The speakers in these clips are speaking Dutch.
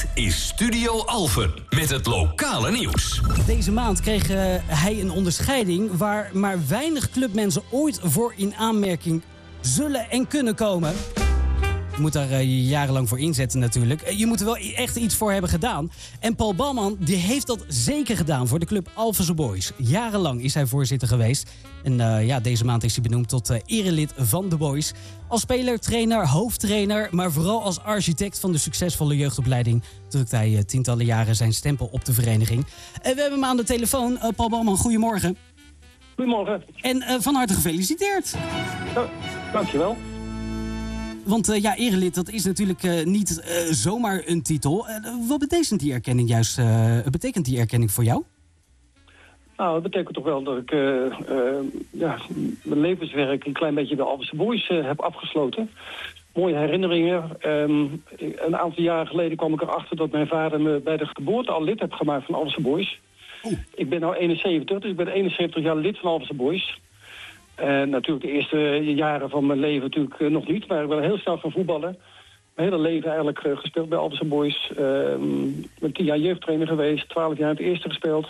Dit is Studio Alphen met het lokale nieuws. Deze maand kreeg hij een onderscheiding waar maar weinig clubmensen ooit voor in aanmerking zullen en kunnen komen. Je moet daar jarenlang voor inzetten natuurlijk. Je moet er wel echt iets voor hebben gedaan. En Paul Balman die heeft dat zeker gedaan voor de club Alphense Boys. Jarenlang is hij voorzitter geweest. En deze maand is hij benoemd tot erelid van de Boys. Als speler, trainer, hoofdtrainer, maar vooral als architect van de succesvolle jeugdopleiding drukt hij tientallen jaren zijn stempel op de vereniging. We hebben hem aan de telefoon. Paul Balman, goedemorgen. Goedemorgen. En van harte gefeliciteerd. Dankjewel. Want erelid, dat is natuurlijk niet zomaar een titel. Wat betekent die erkenning voor jou? Nou, het betekent toch wel dat ik mijn levenswerk een klein beetje bij Alphense Boys heb afgesloten. Mooie herinneringen. Een aantal jaren geleden kwam ik erachter dat mijn vader me bij de geboorte al lid heeft gemaakt van Alphense Boys. Ik ben nu 71, dus ik ben 71 jaar lid van Alphense Boys. Natuurlijk de eerste jaren van mijn leven natuurlijk nog niet, maar ik ben heel snel gaan voetballen. Mijn hele leven eigenlijk gespeeld bij Alphense Boys. Ik ben 10 jaar jeugdtrainer geweest, 12 jaar in het eerste gespeeld.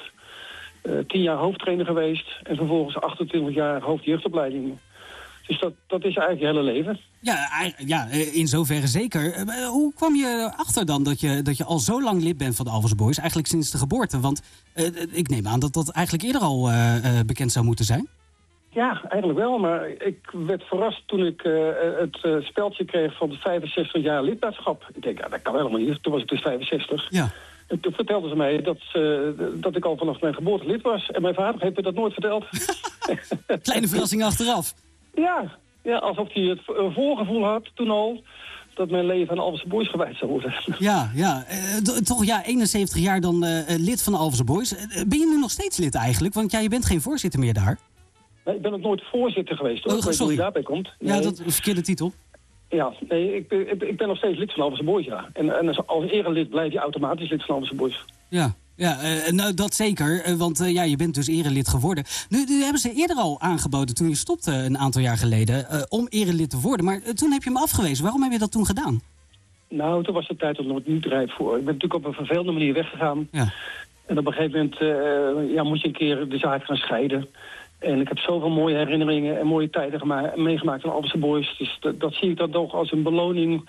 10 jaar hoofdtrainer geweest en vervolgens 28 jaar hoofdjeugdopleiding. Dus dat is eigenlijk je hele leven. Ja, in zoverre zeker. Hoe kwam je achter dan dat je al zo lang lid bent van de Alphense Boys? Eigenlijk sinds de geboorte, want ik neem aan dat eigenlijk eerder al bekend zou moeten zijn. Ja, eigenlijk wel, maar ik werd verrast toen ik het speldje kreeg van de 65 jaar lidmaatschap. Ik denk, dat kan helemaal niet. Toen was ik dus 65. Ja. En toen vertelden ze mij dat ik al vanaf mijn geboorte lid was. En mijn vader heeft me dat nooit verteld. Kleine verrassing achteraf. Ja, alsof hij het voorgevoel had toen al dat mijn leven aan Alphense Boys gewijd zou worden. Ja. Toch 71 jaar dan lid van de Alphense Boys. Ben je nu nog steeds lid eigenlijk? Want je bent geen voorzitter meer daar. Nee, ik ben ook nooit voorzitter geweest, hoor. Oh, sorry. Hoe je daarbij komt. Nee. Ja, dat is een verkeerde titel. Ja, nee, ik ben nog steeds lid van Alphense Boys, ja. En als erelid blijf je automatisch lid van Alphense Boys. Ja, nou dat zeker, want je bent dus erelid geworden. Nu hebben ze eerder al aangeboden, toen je stopte een aantal jaar geleden, om erelid te worden. Maar toen heb je hem afgewezen. Waarom heb je dat toen gedaan? Nou, toen was de tijd er nog niet rijp voor. Ik ben natuurlijk op een vervelende manier weggegaan. Ja. En op een gegeven moment moest je een keer de zaak gaan scheiden. En ik heb zoveel mooie herinneringen en mooie tijden meegemaakt van Alphense Boys. Dus dat zie ik dan toch als een beloning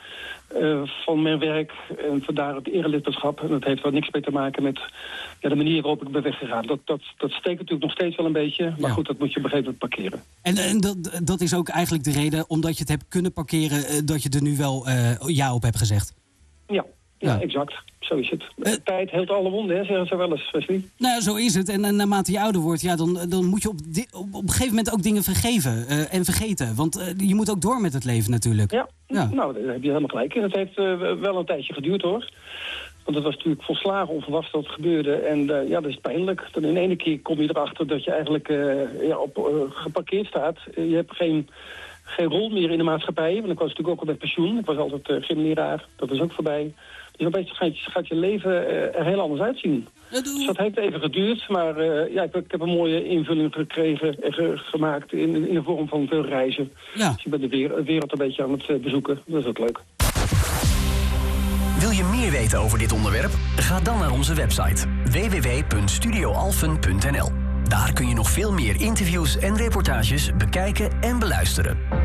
van mijn werk. En vandaar het erelidmaatschap. En dat heeft wel niks mee te maken met de manier waarop ik ben weggegaan. Dat steekt natuurlijk nog steeds wel een beetje. Maar goed, dat moet je op een gegeven moment parkeren. En dat is ook eigenlijk de reden, omdat je het hebt kunnen parkeren, dat je er nu wel ja op hebt gezegd? Ja, exact. Zo is het. Tijd heelt alle wonden, hè, zeggen ze wel eens, Wesley. Nou, zo is het. En naarmate je ouder wordt, dan moet je op een gegeven moment ook dingen vergeven en vergeten. Want je moet ook door met het leven natuurlijk. Ja. Nou, daar heb je helemaal gelijk in. Het heeft wel een tijdje geduurd, hoor. Want het was natuurlijk volslagen onverwacht dat het gebeurde. En dat is pijnlijk. Dan in de ene keer kom je erachter dat je eigenlijk geparkeerd staat. Je hebt geen rol meer in de maatschappij. Want ik was natuurlijk ook al met pensioen. Ik was altijd gymleraar. Dat is ook voorbij. Dus opeens gaat je leven er heel anders uitzien. Dus dat heeft even geduurd. Maar ik heb een mooie invulling gekregen en gemaakt in de vorm van veel reizen. Ja. Dus je bent de wereld een beetje aan het bezoeken. Dat is ook leuk. Wil je meer weten over dit onderwerp? Ga dan naar onze website www.studioalphen.nl. Daar kun je nog veel meer interviews en reportages bekijken en beluisteren.